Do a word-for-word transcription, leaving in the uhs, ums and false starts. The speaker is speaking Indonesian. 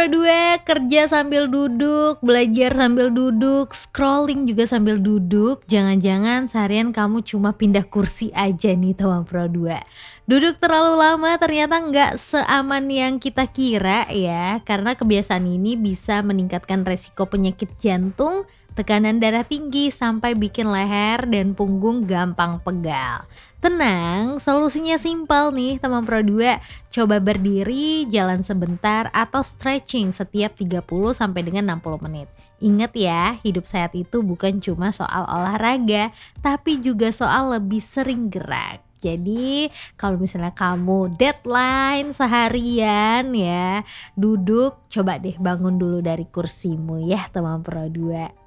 Pro dua, kerja sambil duduk, belajar sambil duduk, scrolling juga sambil duduk. Jangan-jangan seharian kamu cuma pindah kursi aja nih teman Pro dua. Duduk terlalu lama ternyata nggak seaman yang kita kira ya, karena kebiasaan ini bisa meningkatkan resiko penyakit jantung, tekanan darah tinggi, sampai bikin leher dan punggung gampang pegal. Tenang, solusinya simpel nih teman Pro dua. Coba berdiri, jalan sebentar, atau stretching setiap tiga puluh sampai dengan enam puluh menit. Ingat ya, hidup sehat itu bukan cuma soal olahraga, tapi juga soal lebih sering gerak. Jadi kalau misalnya kamu deadline seharian ya, duduk, coba deh bangun dulu dari kursimu ya teman Pro dua.